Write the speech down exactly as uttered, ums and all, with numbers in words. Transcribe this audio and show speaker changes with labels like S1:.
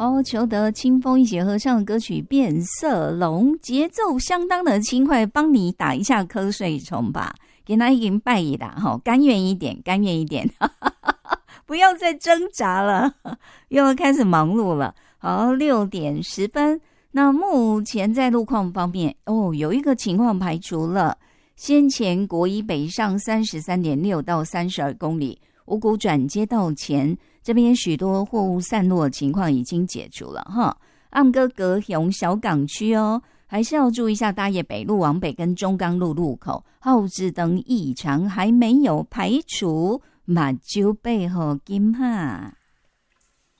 S1: 哦，裘德清风一起合唱的歌曲《变色龙》，节奏相当的轻快，帮你打一下瞌睡虫吧，给他一点拜一打哈，甘愿一点，甘愿一点，不要再挣扎了，又要开始忙碌了。好，六点十分，那目前在路况方面，哦，有一个情况排除了，先前国一北上 三十三点六 到三十二公里，五股转接道前这边许多货物散落的情况已经解除了哈。暗哥高雄小港区哦，还是要注意一下大业北路往北跟中钢路路口后置灯异常还没有排除，目睭背后金哈。